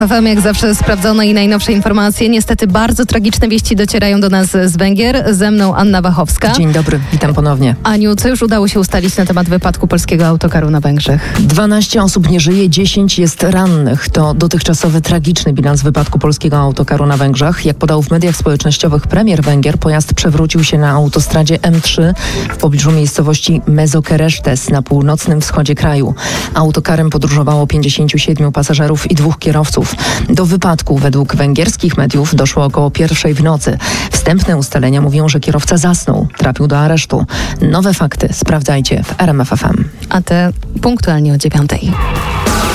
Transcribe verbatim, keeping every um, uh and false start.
F M jak zawsze sprawdzone i najnowsze informacje. Niestety bardzo tragiczne wieści docierają do nas z Węgier. Ze mną Anna Wachowska. Dzień dobry, witam ponownie. Aniu, co już udało się ustalić na temat wypadku polskiego autokaru na Węgrzech? dwanaście osób nie żyje, dziesięć jest rannych. To dotychczasowy tragiczny bilans wypadku polskiego autokaru na Węgrzech. Jak podał w mediach społecznościowych premier Węgier, pojazd przewrócił się na autostradzie M trzy w pobliżu miejscowości Mezokeresztes na północnym wschodzie kraju. Autokarem podróżowało pięćdziesięciu siedmiu pasażerów i dwóch kierowców. Do wypadku według węgierskich mediów doszło około pierwszej w nocy. Wstępne ustalenia mówią, że kierowca zasnął, trafił do aresztu. Nowe fakty sprawdzajcie w R M F F M. A te punktualnie o dziewiątej.